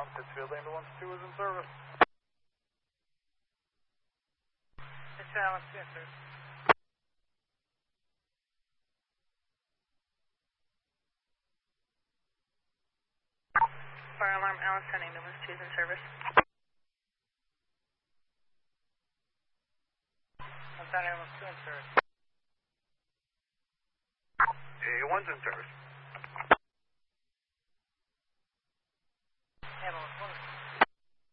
Pittsfield Ambulance 2 is in service. Pittsfield Ambulance 2 in service. Fire alarm Allison Ambulance 2 is in service. Allison Ambulance 2 in service. A1's in service.